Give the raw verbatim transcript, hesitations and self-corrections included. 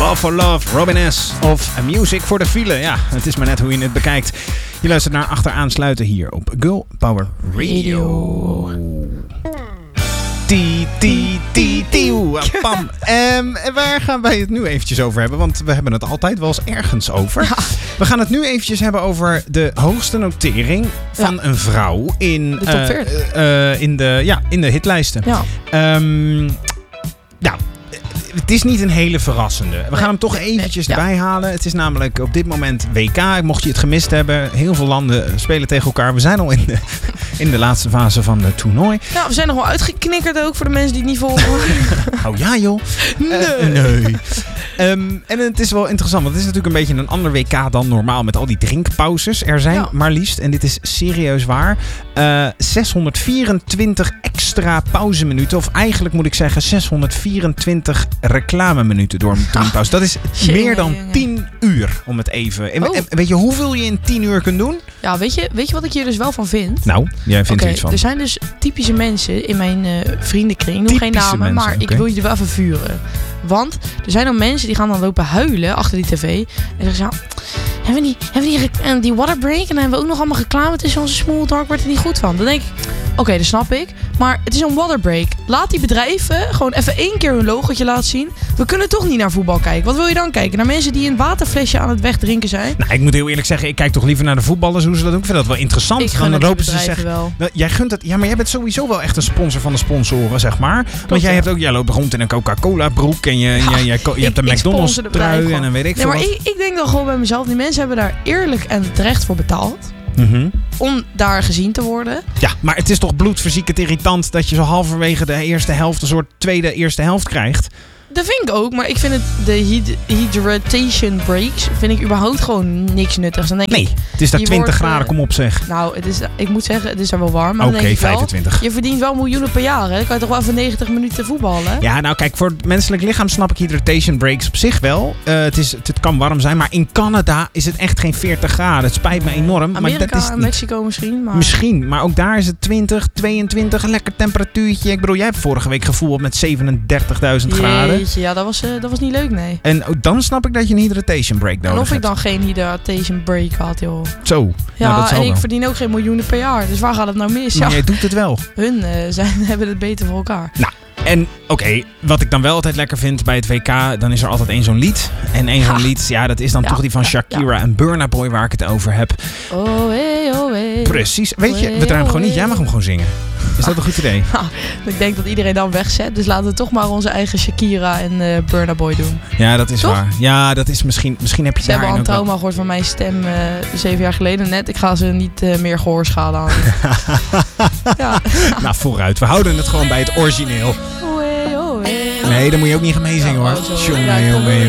Love for Love, Robin S. of Music for the File. Ja, het is maar net hoe je het bekijkt. Je luistert naar Achteraan Sluiten hier op Girl Power Radio. Ti, ti, ti, ti, pam. Um, waar gaan wij het nu eventjes over hebben? Want we hebben het altijd wel eens ergens over. Ja. We gaan het nu eventjes hebben over de hoogste notering van ja. een vrouw in de, top veertig. Uh, uh, in de, ja, in de hitlijsten. Ja. Um, nou, het is niet een hele verrassende. We gaan hem toch eventjes nee, nee, erbij ja. halen. Het is namelijk op dit moment W K. Mocht je het gemist hebben. Heel veel landen spelen tegen elkaar. We zijn al in de, in de laatste fase van het toernooi. Ja, we zijn nog wel uitgeknikkerd ook voor de mensen die het niet volgen. Oh ja joh. Nee. Uh, nee. Um, en het is wel interessant. Want het is natuurlijk een beetje een ander W K dan normaal. Met al die drinkpauzes. Er zijn ja. maar liefst, en dit is serieus waar, uh, zeshonderdvierentwintig extra pauzeminuten. Of eigenlijk moet ik zeggen zeshonderdvierentwintig reclameminuten door een drinkpauze. Dat is Tjie, meer dan jongen. tien uur om het even. En, oh. en weet je hoeveel je in tien uur kunt doen? Ja, weet je, weet je wat ik hier dus wel van vind? Nou, jij vindt okay, er iets van. Er zijn dus typische mensen in mijn uh, vriendenkring. Nog geen namen, mensen, maar okay. ik wil je er wel even vuren. Want er zijn dan mensen die gaan dan lopen huilen achter die tv. En zeggen ze, ja, hebben we die, hebben we die, uh, die waterbreak? En dan hebben we ook nog allemaal reclame tussen onze small dark. Wordt er niet goed van. Dan denk ik, oké, okay, dat snap ik. Maar het is een waterbreak. Laat die bedrijven gewoon even één keer hun logootje laten zien. We kunnen toch niet naar voetbal kijken. Wat wil je dan kijken? Naar mensen die een waterflesje aan het wegdrinken zijn? Nou, ik moet heel eerlijk zeggen, ik kijk toch liever naar de voetballers. Hoe ze dat doen. Ik vind dat wel interessant. Ik gun dan het lopen ze zeggen, wel. Nou, jij gunt het. Ja, maar jij bent sowieso wel echt een sponsor van de sponsoren, zeg maar. Klopt, Want jij ja. hebt ook, jij loopt rond in een Coca-Cola broek en je, ja, je, je, je, je hebt een McDonald's trui en dan weet ik nee, veel maar wat. Ik, ik denk dan gewoon bij mezelf, die mensen hebben daar eerlijk en terecht voor betaald. Mm-hmm. Om daar gezien te worden. Ja, maar het is toch bloedverziekend irritant dat je zo halverwege de eerste helft een soort tweede eerste helft krijgt. Dat vind ik ook, maar ik vind het de hydration breaks vind ik überhaupt gewoon niks nuttigs. Dan denk nee, ik, het is daar twintig wordt, graden, kom op zeg. Nou, het is, ik moet zeggen, het is daar wel warm. Oké, okay, vijfentwintig. Je verdient wel miljoenen per jaar, hè? Dan kan je toch wel even negentig minuten voetballen? Ja, nou kijk, voor het menselijk lichaam snap ik hydration breaks op zich wel. Uh, het, is, het, het kan warm zijn, maar in Canada is het echt geen veertig graden. Het spijt me enorm. Amerika maar dat is en Mexico misschien. Maar... Misschien, maar ook daar is het twintig, tweeëntwintig, een lekker temperatuurtje. Ik bedoel, jij hebt vorige week gevoeld met zevenendertigduizend graden. Jeetje, ja, dat was... Uh, Dat was niet leuk, nee. En dan snap ik dat je een hydration break nodig hebt. En of ik dan geen hydration break had, joh. Zo. Ja, nou, dat zal en ik wel. verdien ook geen miljoenen per jaar. Dus waar gaat het nou mis? Maar ja. jij doet het wel. Hun uh, zijn, hebben het beter voor elkaar. Nou, en oké, okay, wat ik dan wel altijd lekker vind bij het W K, dan is er altijd één zo'n lied. En één zo'n lied, ja, dat is dan ja, toch die van Shakira ja. en Burna Boy waar ik het over heb. Oh, hey, oh, hey. Precies. Weet je, we draaien hem gewoon niet. Jij mag hem gewoon zingen. Is dat een goed idee? Ja, ik denk dat iedereen dan wegzet. Dus laten we toch maar onze eigen Shakira en uh, Burna Boy doen. Ja, dat is toch? waar. Ja, dat is misschien... Misschien heb je ze hebben al een trauma gehoord van mijn stem uh, zeven jaar geleden net. Ik ga ze niet uh, meer gehoorschade aan. Ja. Nou, vooruit. We houden het gewoon bij het origineel. Nee, dan moet je ook niet gaan meezingen hoor. Ja,